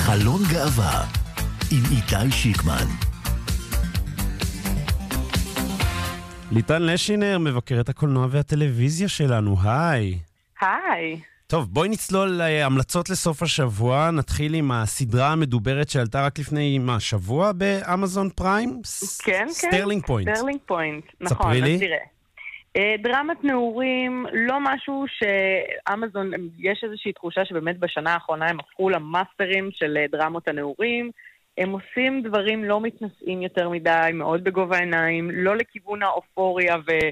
חלון גאווה עם איתי שיקמן. ליטן לשינר, מבקרת הקולנוע והטלוויזיה שלנו, היי. היי. טוב, בואי נצלול להמלצות לסוף השבוע. נתחיל עם הסדרה המדוברת שעלתה רק לפני שבוע באמזון פריים? כן, סטרלינג פוינט. סטרלינג פוינט, נכון. ספרי לי. אז תראה. דרמת נעורים, לא משהו שאמזון, יש איזושהי תחושה שבאמת בשנה האחרונה הם הפכו למאסטרים של דרמות הנעורים. הם עושים דברים לא מתנשאים יותר מדי, מאוד בגובה העיניים, לא לכיוון האופוריה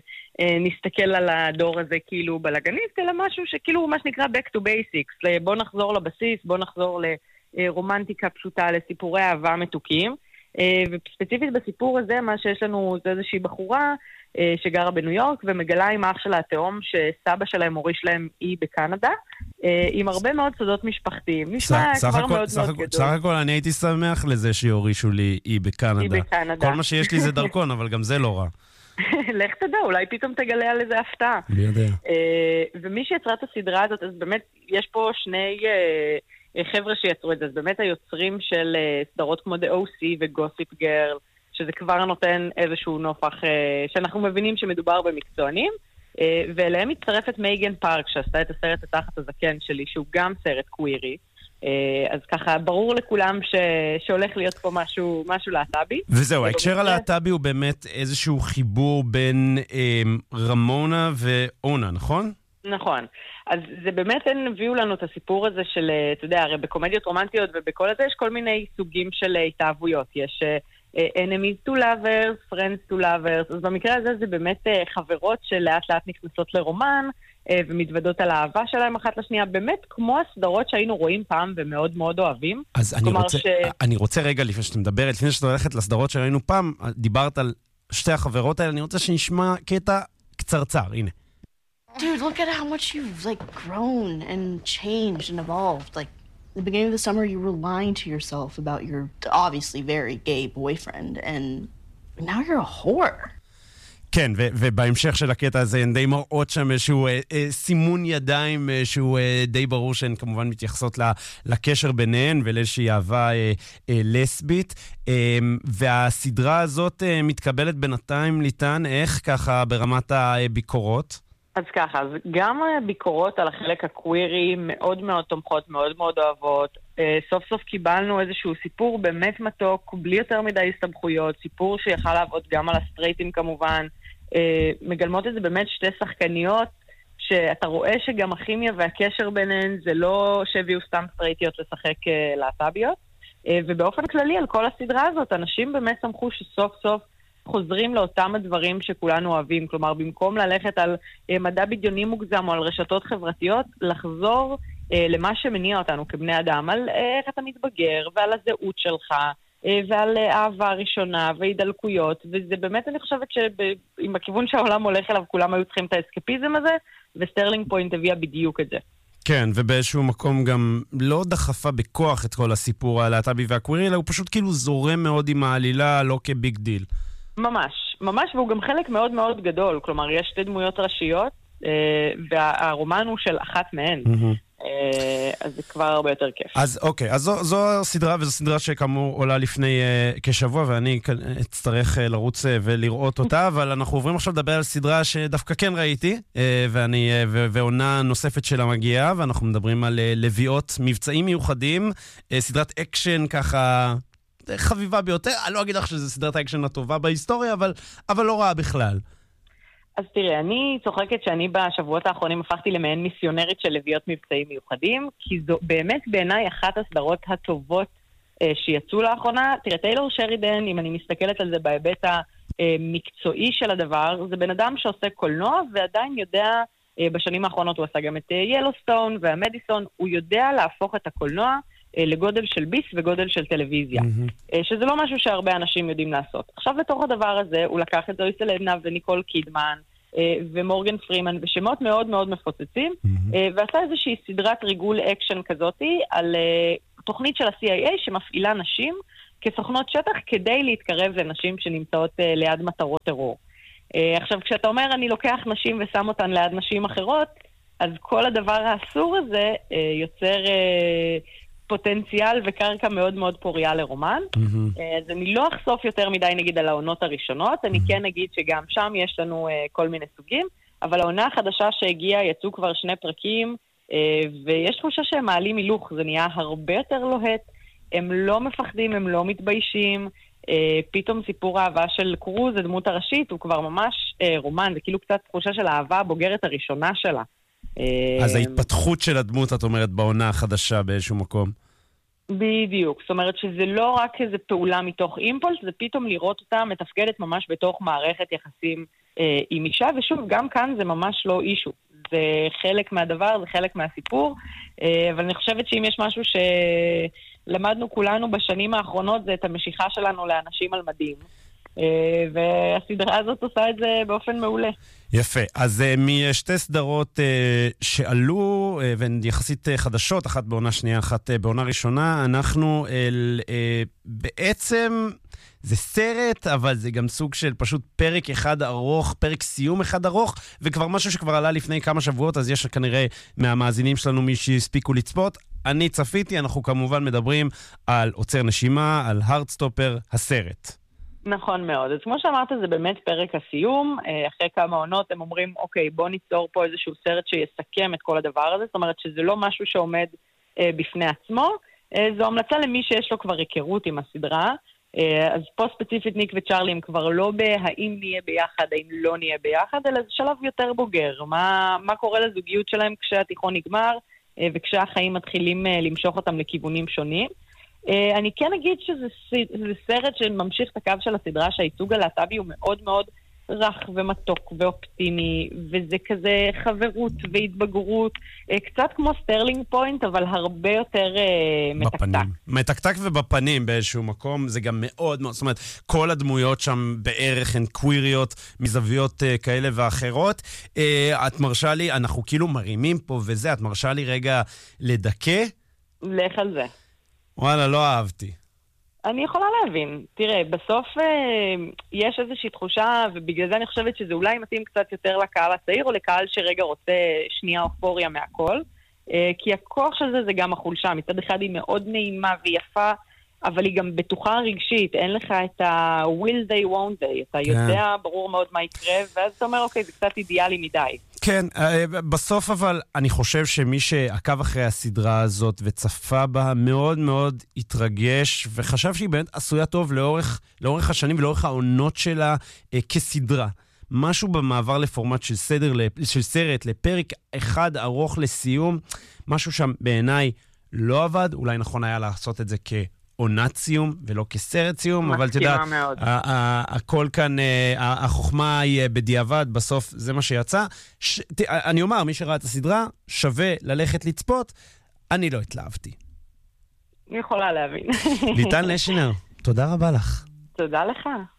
ונסתכל על הדור הזה כאילו בלגניסט, אלא משהו שכאילו מה שנקרא back to basics, בוא נחזור לבסיס, בוא נחזור לרומנטיקה פשוטה, לסיפורי אהבה מתוקים. וספציפית בסיפור הזה, מה שיש לנו זה איזושהי בחורה שגרה בניו יורק ומגלה עם אח שלה התאום שסבא שלהם הוריש להם אי בקנדה, עם הרבה מאוד סודות משפחתיים. נשמע כבר מאוד מאוד גדול. סך הכל אני הייתי שמח לזה שיורישו לי אי בקנדה. כל מה שיש לי זה דרכון, אבל גם זה לא רע. לך תדע, אולי פתאום תגלה על איזה הפתעה. מי יודע. ומי שיצרה את הסדרה הזאת, אז באמת יש פה שני חבר'ה שיצרו את זה, אז באמת היוצרים של סדרות כמו The OC וגוסיפ גרל, שזה כבר נותן איזשהו נופח שאנחנו מבינים שמדובר במקצוענים, ואליהם מצטרפת מייגן פארק, שעשתה את הסרט התחת הזקן שלי, שהוא גם סרט קווירי, אז ככה ברור לכולם שהולך להיות פה משהו להט"בי. וזהו, ההקשר הלהט"בי הוא באמת איזשהו חיבור בין רמונה ואונה, נכון? נכון. אז זה באמת הם הביאו לנו את הסיפור הזה של, אתה יודע, הרי בקומדיות רומנטיות ובכל הזה יש כל מיני סוגים של התאהבויות. יש enemies to lovers, friends to lovers, אז במקרה הזה זה באמת חברות שלאט לאט נכנסות לרומן ומתוודות על האהבה שלהם אחת לשנייה, באמת כמו הסדרות שהיינו רואים פעם ומאוד מאוד אוהבים. אז אני רוצה רגע לפני שאתה מדברת, לפני שאתה הולכת לסדרות שראינו פעם, דיברת על שתי החברות האלה, אני רוצה שנשמע קטע קצרצר, הנה. Dude, look at how much you've grown and changed and evolved. At the beginning of the summer, you were lying to yourself about your obviously very gay boyfriend, and now you're a whore. כן, ובהמשך של הקטע הזה הן די מראות שם איזשהו סימון ידיים שהוא די ברור שהן כמובן מתייחסות לקשר ביניהן ולאיזושהי אהבה לסבית. והסדרה הזאת מתקבלת בינתיים ליטן, איך ככה ברמת הביקורות? אז ככה, אז גם ביקורות על החלק הקווירי מאוד מאוד תומכות, מאוד מאוד אוהבות. סוף סוף קיבלנו איזשהו סיפור באמת מתוק, בלי יותר מדי הסתבכויות, סיפור שיכל לעבוד גם על הסטרייטים כמובן. מגלמות את זה באמת שתי שחקניות, שאתה רואה שגם הכימיה והקשר ביניהן זה לא שהביאו סתם סטרייטיות לשחק להט"ביות. ובאופן כללי על כל הסדרה הזאת, אנשים באמת שמחו שסוף סוף חוזרים לאותם הדברים שכולנו אוהבים. כלומר, במקום ללכת על מדע בדיוני מוגזם או על רשתות חברתיות, לחזור למה שמניע אותנו כבני אדם, על איך אתה מתבגר ועל הזהות שלך ועל אהבה ראשונה והידלקויות, וזה באמת אני חושבת שעם הכיוון שהעולם הולך אליו כולם היו צריכים את האסקפיזם הזה, וסטרלינג פוינט הביאה בדיוק את זה. כן, ובאיזשהו מקום גם לא דחפה בכוח את כל הסיפור הלהט"בי והקווירי, אלא הוא פשוט כאילו זורם מאוד עם העלילה, לא כביג דיל. ממש, ממש, והוא גם חלק מאוד מאוד גדול. כלומר, יש שתי דמויות ראשיות, והרומן הוא של אחת מהן. אז זה כבר הרבה יותר כיף. אז אוקיי, אז זו סדרה, וזו סדרה שכאמור עולה לפני כשבוע, ואני אצטרך לרוץ ולראות אותה, אבל אנחנו עוברים עכשיו לדבר על סדרה שדווקא כן ראיתי, ועונה נוספת שלה מגיעה, ואנחנו מדברים על לביאות מבצעים מיוחדים, סדרת אקשן ככה חביבה ביותר. אני לא אגיד לך שזו סדרת האקשן הטובה בהיסטוריה, אבל לא רעה בכלל. אז תראה, אני צוחקת שאני בשבועות האחרונים הפכתי למעין מיסיונרית של לביאות מבצעים מיוחדים, כי זו באמת בעיניי אחת הסדרות הטובות שיצאו לאחרונה. תראה, טיילור שרידן, אם אני מסתכלת על זה בהיבט המקצועי של הדבר, זה בן אדם שעושה קולנוע ועדיין יודע, בשנים האחרונות הוא עשה גם את ילוסטון והמדיסון, הוא יודע להפוך את הקולנוע לגודל של ביס וגודל של טלוויזיה, שזה לא משהו שהרבה אנשים יודעים לעשות. עכשיו בתוך הדבר הזה הוא לקח את זוהי סלדנה וניקול קידמן ומורגן פרימן ושמות מאוד מאוד מפוצצים, ועשה איזושהי סדרת ריגול אקשן כזאתי על תוכנית של ה-CIA שמפעילה נשים כסוכנות שטח כדי להתקרב לנשים שנמצאות ליד מטרות טרור. עכשיו כשאתה אומר אני לוקח נשים ושם אותן ליד נשים אחרות, אז כל הדבר האסור הזה יוצר פוטנציאל וקרקע מאוד מאוד פוריה לרומן. אז אני לא אחשוף יותר מדי נגיד על העונות הראשונות, אני כן אגיד שגם שם יש לנו כל מיני סוגים, אבל העונה החדשה שהגיעה יצאו כבר 2 פרקים, ויש תחושה שהם מעלים הילוך, זה נהיה הרבה יותר לוהט, הם לא מפחדים, הם לא מתביישים, פתאום סיפור האהבה של קרוז, הדמות הראשית, הוא כבר ממש רומן, זה כאילו קצת תחושה של האהבה הבוגרת הראשונה שלה. אז ההתפתחות של הדמות, את אומרת, בעונה החדשה באיזשהו מקום. בדיוק, זאת אומרת שזה לא רק איזו פעולה מתוך אימפולס, זה פתאום לראות אותה מתפקדת ממש בתוך מערכת יחסים עם אישה, ושוב, גם כאן זה ממש לא אישו. זה חלק מהדבר, זה חלק מהסיפור, אבל אני חושבת שאם יש משהו שלמדנו כולנו בשנים האחרונות, זה את המשיכה שלנו לאנשים על מדים. והסדרה הזאת עושה את זה באופן מעולה. יפה. אז משתי סדרות שעלו, והן יחסית חדשות, אחת בעונה שנייה, אחת בעונה ראשונה, אנחנו בעצם, זה סרט, אבל זה גם סוג של פשוט פרק אחד ארוך, פרק סיום אחד ארוך, וכבר משהו שכבר עלה לפני כמה שבועות, אז יש כנראה מהמאזינים שלנו מי שהספיקו לצפות. אני צפיתי, אנחנו כמובן מדברים על עוצר נשימה, על הארדסטופר, הסרט. נכון מאוד. אז כמו שאמרת, זה באמת פרק הסיום. אחרי כמה עונות הם אומרים, אוקיי, בוא ניצור פה איזשהו סרט שיסכם את כל הדבר הזה. זאת אומרת שזה לא משהו שעומד בפני עצמו. זו המלצה למי שיש לו כבר היכרות עם הסדרה. אז פה ספציפית ניק וצ'רלי הם כבר לא בהאם נהיה ביחד, האם לא נהיה ביחד, אלא זה שלב יותר בוגר. מה קורה לזוגיות שלהם כשהתיכון נגמר, וכשהחיים מתחילים למשוך אותם לכיוונים שונים. אני כן אגיד שזה סרט שממשיך את הקו של הסדרה, שהייצוג הלהט"בי הוא מאוד מאוד רך ומתוק ואופטימי, וזה כזה חברות והתבגרות, קצת כמו סטרלינג פוינט, אבל הרבה יותר מתקתק. מתקתק ובפנים באיזשהו מקום, זה גם מאוד מאוד, זאת אומרת, כל הדמויות שם בערך הן קוויריות, מזוויות כאלה ואחרות. את מרשה לי, אנחנו כאילו מרימים פה וזה, את מרשה לי רגע לדכא? לך על זה. וואלה, לא אהבתי. אני יכולה להבין. תראה, בסוף יש איזושהי תחושה, ובגלל זה אני חושבת שזה אולי מתאים קצת יותר לקהל הצעיר, או לקהל שרגע רוצה שנייה אופוריה מהכל, כי הכוח של זה גם החולשה. מצד אחד היא מאוד נעימה ויפה, אבל היא גם בטוחה רגשית. אין לך את ה-will they won't they. אתה יודע ברור מאוד מה יקרה, ואז אתה אומר, אוקיי, זה קצת אידיאלי מדי. כן, בסוף אבל אני חושב שמי שעקב אחרי הסדרה הזאת וצפה בה מאוד מאוד התרגש, וחשב שהיא באמת עשויה טוב לאורך השנים ולאורך העונות שלה כסדרה. משהו במעבר לפורמט של סרט לפרק אחד ארוך לסיום, משהו שם בעיניי לא עבד, אולי נכון היה לעשות את זה עונת סיום ולא כסרט סיום, אבל אתה יודע, הכל כאן, החוכמה היא בדיעבד, בסוף זה מה שיצא. אני אומר, מי שראה את הסדרה, שווה ללכת לצפות, אני לא התלהבתי. אני יכולה להבין. ליטל נשינר, תודה רבה לך. תודה לך.